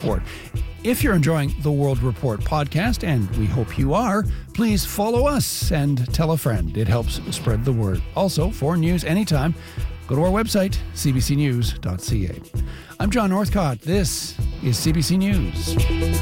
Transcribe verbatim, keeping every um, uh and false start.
Report. If you're enjoying the World Report podcast, and we hope you are, please follow us and tell a friend. It helps spread the word. Also, for news anytime, go to our website, c b c news dot c a. I'm John Northcott. This is C B C News.